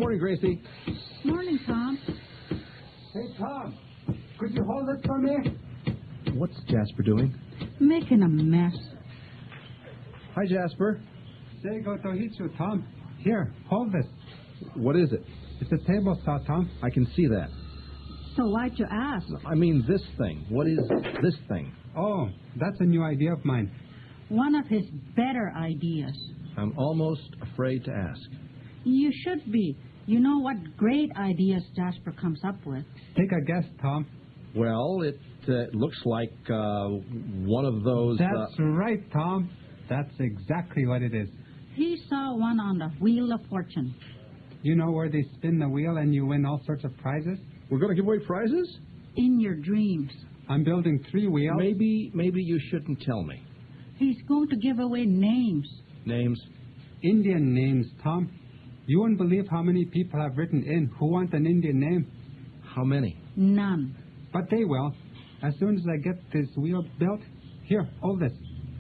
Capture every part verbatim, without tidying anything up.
Morning, Gracie. Morning, Tom. Hey, Tom, could you hold it for me? What's Jasper doing? Making a mess. Hi, Jasper. Seigo Tohitsu, Tom. Here, hold this. What is it? It's a table saw, Tom. I can see that. So why'd you ask? I mean this thing. What is this thing? Oh, that's a new idea of mine. One of his better ideas. I'm almost afraid to ask. You should be. You know what great ideas Jasper comes up with. Take a guess, Tom. Well, it uh, looks like uh, one of those... That's uh, right, Tom. That's exactly what it is. He saw one on the Wheel of Fortune. You know where they spin the wheel and you win all sorts of prizes? We're going to give away prizes? In your dreams. I'm building three wheels. Maybe, maybe you shouldn't tell me. He's going to give away names. Names? Indian names, Tom. You wouldn't believe how many people have written in who want an Indian name. How many? None. But they will. As soon as I get this wheel built. Here, hold this.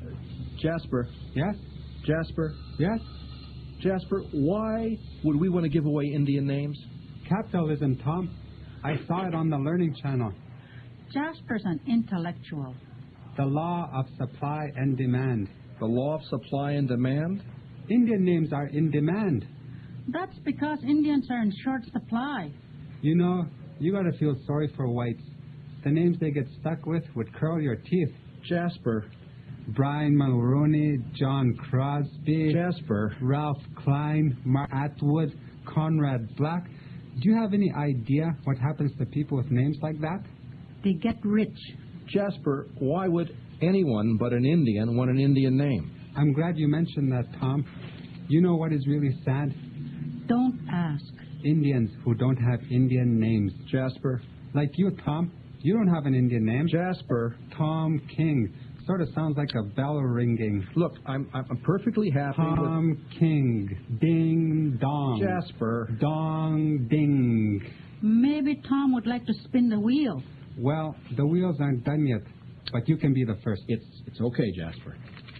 Jasper. Yes? Jasper. Yes? Jasper, why would we want to give away Indian names? Capitalism, Tom. I saw it on the Learning Channel. Jasper's an intellectual. The law of supply and demand. The law of supply and demand? Indian names are in demand. That's because Indians are in short supply. You know, you gotta feel sorry for whites. The names they get stuck with would curl your teeth. Jasper. Brian Mulroney, John Crosby, Jasper. Ralph Klein, Mark Atwood, Conrad Black. Do you have any idea what happens to people with names like that? They get rich. Jasper, why would anyone but an Indian want an Indian name? I'm glad you mentioned that, Tom. You know what is really sad? Don't ask. Indians who don't have Indian names. Jasper. Like you, Tom. You don't have an Indian name. Jasper. Tom King. Sort of sounds like a bell ringing. Look, I'm I'm perfectly happy Tom with... King. Ding dong. Jasper. Dong ding. Maybe Tom would like to spin the wheel. Well, the wheels aren't done yet, but you can be the first. It's it's okay, Jasper.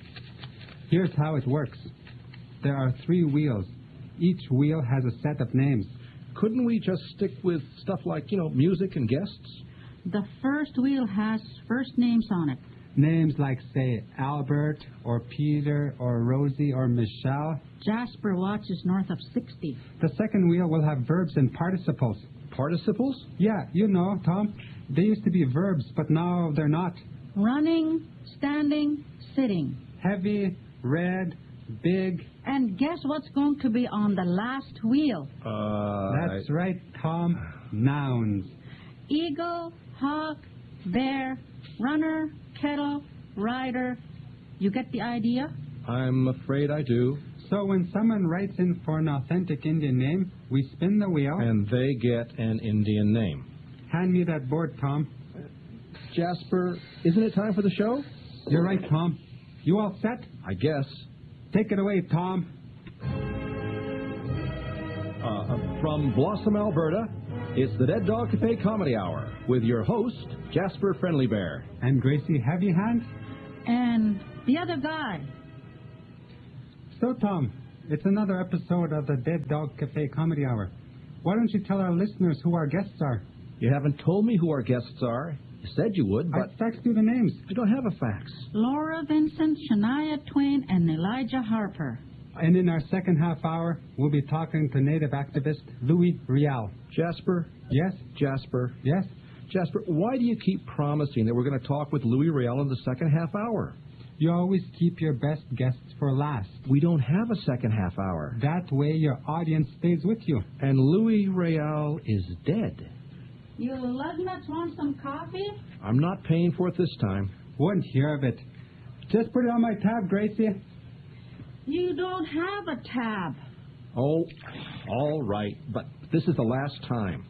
Here's how it works. There are three wheels. Each wheel has a set of names. Couldn't we just stick with stuff like, you know, music and guests? The first wheel has first names on it. Names like, say, Albert or Peter or Rosie or Michelle. Jasper watches north of sixty. The second wheel will have verbs and participles. Participles? Yeah, you know, Tom. They used to be verbs, but now they're not. Running, standing, sitting. Heavy, red, big. And guess what's going to be on the last wheel? Uh, That's I... right, Tom. Nouns. Eagle, hawk, bear, runner, kettle, rider. You get the idea? I'm afraid I do. So when someone writes in for an authentic Indian name, we spin the wheel. And they get an Indian name. Hand me that board, Tom. Jasper, isn't it time for the show? You're right, Tom. You all set? I guess. Take it away, Tom. Uh, from Blossom, Alberta, it's the Dead Dog Cafe Comedy Hour with your host, Jasper Friendly Bear. And Gracie Heavy Hand. And the other guy. So, Tom, it's another episode of the Dead Dog Cafe Comedy Hour. Why don't you tell our listeners who our guests are? You haven't told me who our guests are. You said you would, but... I faxed you the names. I don't have a fax. Laura Vincent, Shania Twain, and Elijah Harper. And in our second half hour, we'll be talking to Native activist Louis Riel. Jasper? Yes? Jasper? Yes? Jasper, why do you keep promising that we're going to talk with Louis Riel in the second half hour? You always keep your best guests for last. We don't have a second half hour. That way your audience stays with you. And Louis Riel is dead. You Lugnuts want some coffee? I'm not paying for it this time. Wouldn't hear of it. Just put it on my tab, Gracie. You don't have a tab. Oh, all right, but this is the last time.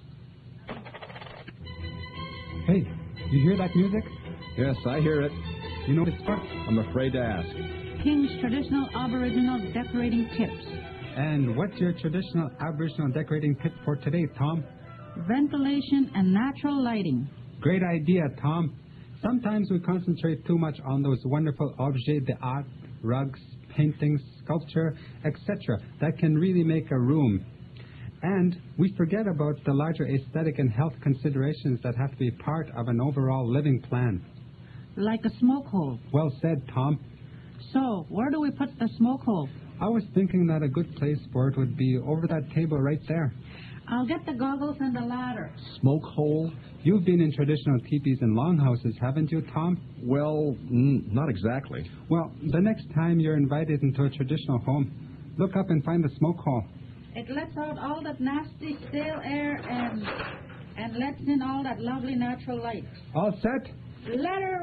Hey, you hear that music? Yes, I hear it. You know what it's for? I'm afraid to ask. King's traditional Aboriginal decorating tips. And what's your traditional Aboriginal decorating tip for today, Tom? Ventilation and natural lighting. Great idea, Tom. Sometimes we concentrate too much on those wonderful objets d'art, rugs, paintings, sculpture, et cetera that can really make a room. And we forget about the larger aesthetic and health considerations that have to be part of an overall living plan. Like a smoke hole. Well said, Tom. So, where do we put the smoke hole? I was thinking that a good place for it would be over that table right there. I'll get the goggles and the ladder. Smoke hole? You've been in traditional teepees and longhouses, haven't you, Tom? Well, mm, not exactly. Well, the next time you're invited into a traditional home, look up and find the smoke hole. It lets out all that nasty stale air and and lets in all that lovely natural light. All set? Let her